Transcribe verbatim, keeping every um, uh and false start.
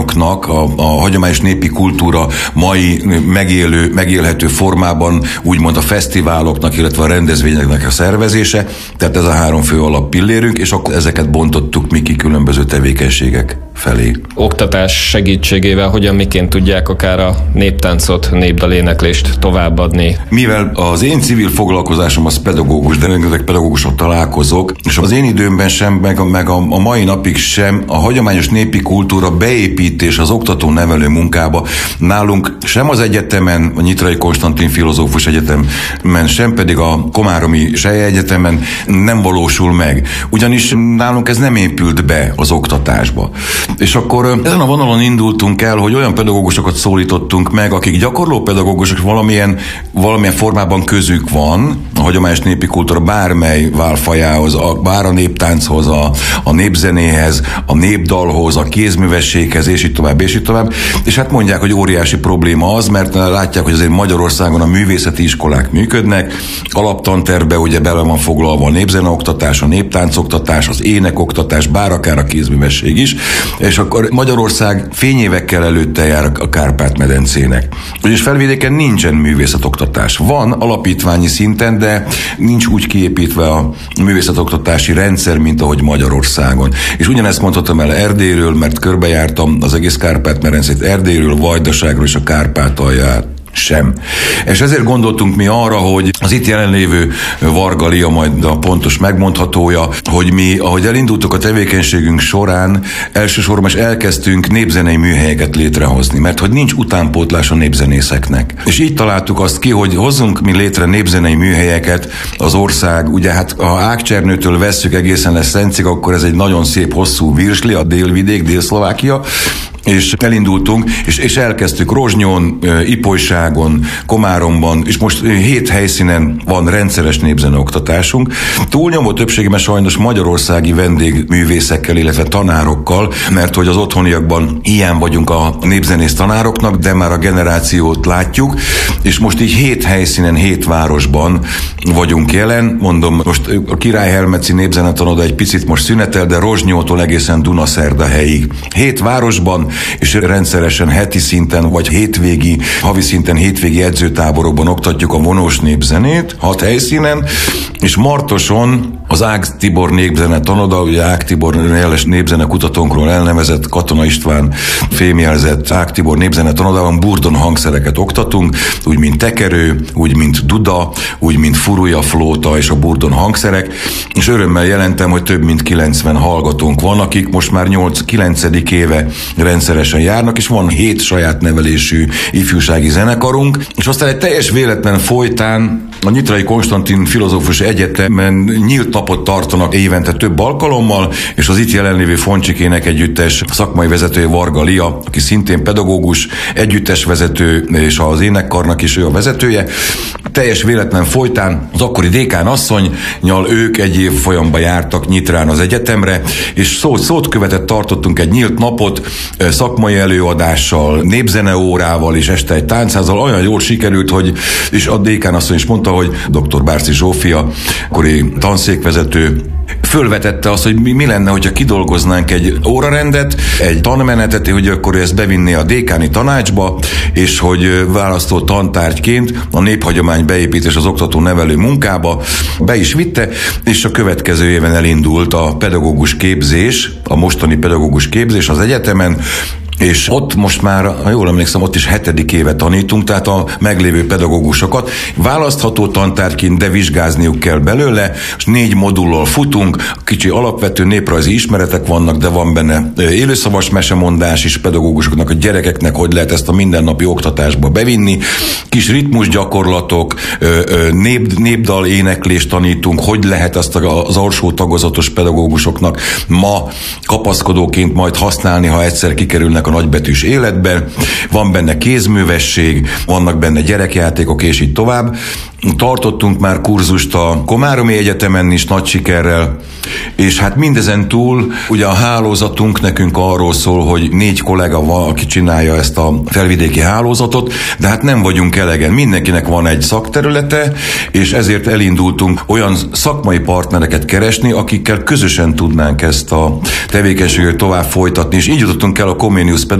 hagyományoknak, a, a hagyományos népi kultúra mai megélő, megélhető formában úgymond a fesztiváloknak, illetve a rendezvényeknek a szervezése, tehát ez a három fő alappillérünk, és akkor ezeket bontottuk mi ki különböző tevékenységek felé. Oktatás segítségével hogyan, miként tudják akár a néptáncot, népdaléneklést továbbadni? Mivel az én civil foglalkozásom az pedagógus, de rengeteg pedagógusok találkozok, és az én időmben sem, meg, a, meg a, a mai napig sem a hagyományos népi kultúra beépítés az oktató-nevelő munkába nálunk sem az egyetemen, a Nyitrai Konstantin Filozófus Egyetemen, sem pedig a Komáromi Selye Egyetemen nem valósul meg. Ugyanis nálunk ez nem épült be az oktatásba. És akkor ezen a vonalon indultunk el, hogy olyan pedagógusokat szólítottunk meg, akik gyakorló pedagógusok, valamilyen, valamilyen formában közük van a hagyományos népi kultúra bármely válfajához, a, bár a néptánchoz, a, a népzenéhez, a népdalhoz, a kézművességhez, és így tovább, és így tovább. És hát mondják, hogy óriási probléma az, mert látják, hogy azért Magyarországon a művészeti iskolák működnek, alaptantervbe ugye bele van foglalva a népzeneoktatás, a néptáncoktatás, az énekoktatás, bár akár a kézművesség is, és akkor Magyarország fényévekkel előtte jár a Kárpát-medencének. Ugyanis felvidéken nincsen művészetoktatás. Van alapítványi szinten, de nincs úgy kiépítve a művészetoktatási rendszer, mint ahogy Magyarországon. És ugyanezt mondhatom el Erdélyről, mert körbejártam az egész Kárpát-medencét, Erdélyről, Vajdaságról és a Kárpátalját sem. És ezért gondoltunk mi arra, hogy az itt jelenlévő Varga Lia majd a pontos megmondhatója, hogy mi, ahogy elindultuk a tevékenységünk során, elsősorban is elkezdtünk népzenei műhelyeket létrehozni, mert hogy nincs utánpótlás a népzenészeknek. És így találtuk azt ki, hogy hozzunk mi létre népzenei műhelyeket, az ország, ugye hát ha Ágcsernőtől vesszük egészen lesz Szencig, akkor ez egy nagyon szép hosszú virsli, a délvidék, Dél-Szlovákia, és elindultunk, és, és elkezdtük Rozsnyon, Ipolyságon, Komáromban, és most hét helyszínen van rendszeres népzeneoktatásunk. Túlnyomó többségében sajnos magyarországi vendégművészekkel, illetve tanárokkal, mert hogy az otthoniakban ilyen vagyunk a népzenész tanároknak, de már a generációt látjuk, és most így hét helyszínen, hét városban vagyunk jelen. Mondom, most a Királyhelmeci népzenetanoda egy picit most szünetel, de Rozsnyótól egészen Dunaszerdahelyig. Hét városban, és rendszeresen heti szinten, vagy hétvégi, havi szinten hétvégi edzőtáborokban oktatjuk a vonós népzenét, hat helyszínen, és Martoson az Ág Tibor népzene tanoda, ugye Ág Tibor jeles népzene kutatónkról elnevezett Katona István fémjelzett Ág Tibor népzene tanodában burdon hangszereket oktatunk, úgy mint tekerő, úgy mint duda, úgy mint furúja, flóta és a burdon hangszerek, és örömmel jelentem, hogy több mint kilencven hallgatónk van, akik most már nyolc-kilencedik éve rendszeresen járnak, és van hét saját nevelésű ifjúsági zenekarunk, és aztán egy teljes véletlen folytán a Nyitrai Konstantin Filozófus Egyetemen nyílt napot tartanak évente több alkalommal, és az itt jelenlévő Foncsikének együttes szakmai vezetője Varga Lia, aki szintén pedagógus, együttes vezető, és az énekkarnak is ő a vezetője. Teljes véletlen folytán az akkori dékán asszonnyal ők egy év folyamban jártak Nyitrán az egyetemre, és szót, szót követett tartottunk egy nyílt napot szakmai előadással, népzeneórával és este egy táncházzal. Olyan jól sikerült, hogy és a dékán asszony is mondta, hogy dr. Bárci Zsófia, akkori tanszékvezető, fölvetette azt, hogy mi, mi lenne, hogyha kidolgoznánk egy órarendet, egy tanmenetet, hogy akkor ezt bevinné a dékáni tanácsba, és hogy választó tantárgyként a néphagyomány beépítés az oktató-nevelő munkába be is vitte, és a következő éven elindult a pedagógus képzés, a mostani pedagógus képzés az egyetemen, és ott most már, ha jól emlékszem, ott is hetedik éve tanítunk, tehát a meglévő pedagógusokat választható tantárgyként, de vizsgázniuk kell belőle, és négy modullal futunk, kicsi alapvető néprajzi ismeretek vannak, de van benne élőszavas mesemondás is pedagógusoknak, a gyerekeknek, hogy lehet ezt a mindennapi oktatásba bevinni, kis ritmusgyakorlatok, nép, népdal éneklést tanítunk, hogy lehet ezt az alsó tagozatos pedagógusoknak ma kapaszkodóként majd használni, ha egyszer kikerülnek a nagybetűs életben, van benne kézművesség, vannak benne gyerekjátékok, és így tovább. Tartottunk már kurzust a Komáromi Egyetemen is nagy sikerrel, és hát mindezen túl ugye a hálózatunk nekünk arról szól, hogy négy kollega van, aki csinálja ezt a felvidéki hálózatot, de hát nem vagyunk elegen. Mindenkinek van egy szakterülete, és ezért elindultunk olyan szakmai partnereket keresni, akikkel közösen tudnánk ezt a tevékenységet tovább folytatni, és így jutottunk el a Comenius